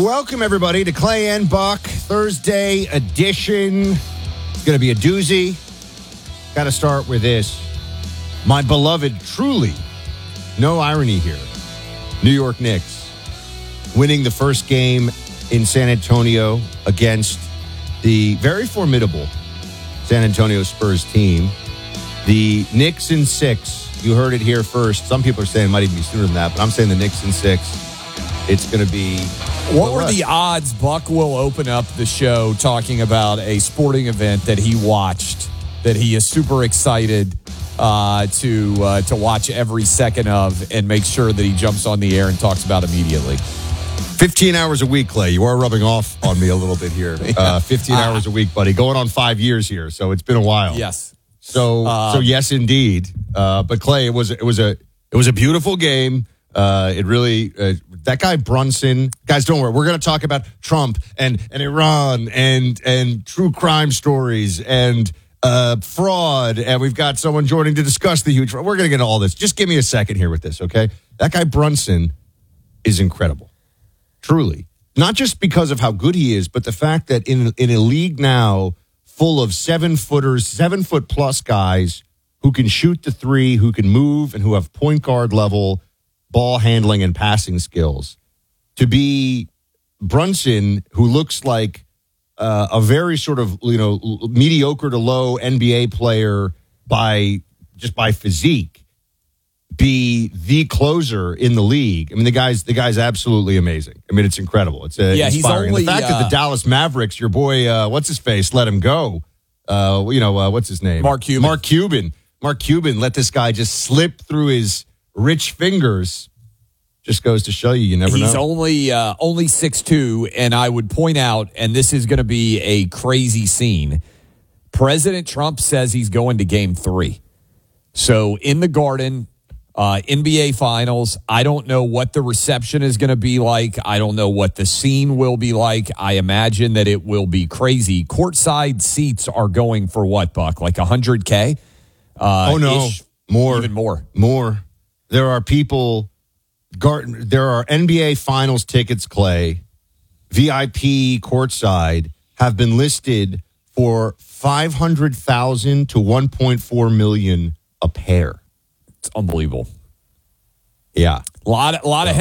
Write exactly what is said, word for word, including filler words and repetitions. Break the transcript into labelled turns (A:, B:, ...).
A: Welcome, everybody, to Clay and Buck Thursday edition. It's going to be a doozy. Got to start with this. My beloved, truly, no irony here, New York Knicks winning the first game in San Antonio against the very formidable San Antonio Spurs team. The Knicks in six. You heard it here first. Some people are saying it might even be sooner than that, but I'm saying the Knicks in six. It's going to be...
B: What were the odds Buck will open up the show talking about a sporting event that he watched, that he is super excited uh, to uh, to watch every second of, and make sure that he jumps on the air and talks about immediately?
A: fifteen hours a week, Clay. You are rubbing off on me a little bit here. Uh, fifteen uh, hours a week, buddy. Going on five years here, so it's been a while.
B: Yes.
A: So, uh, so yes, indeed. Uh, but Clay, it was it was a it was a beautiful game. Uh, it really uh, that guy Brunson. Guys, don't worry. We're going to talk about Trump and and Iran and and true crime stories and uh, fraud. And we've got someone joining to discuss the huge fraud. We're going to get all this. Just give me a second here with this, okay? That guy Brunson is incredible. Truly. Not just because of how good he is, but the fact that in in a league now full of seven-footers, seven-foot-plus guys who can shoot the three, who can move, and who have point guard level ball handling and passing skills, to be Brunson, who looks like uh, a very sort of, you know, mediocre to low N B A player by just by physique, be the closer in the league. I mean, the guy's the guy's absolutely amazing. I mean, it's incredible. It's uh,
B: yeah,
A: inspiring.
B: He's only,
A: the fact uh, that the Dallas Mavericks, your boy, uh, what's his face, let him go. Uh, you know, uh, what's his name?
B: Mark Cuban.
A: Mark Cuban. Mark Cuban let this guy just slip through his rich fingers. Just goes to show you, you never
B: He's
A: know.
B: He's only uh, only six two, and I would point out, and this is going to be a crazy scene, President Trump says he's going to game three. So in the Garden, uh, N B A Finals, I don't know what the reception is going to be like. I don't know what the scene will be like. I imagine that it will be crazy. Courtside seats are going for what, Buck? Like one hundred K? Uh,
A: oh, no.
B: Ish,
A: more.
B: Even more.
A: More. There are people... There are N B A Finals tickets, Clay, V I P courtside, have been listed for five hundred thousand to one point four million a pair.
B: It's unbelievable.
A: Yeah.
B: A lot, a lot of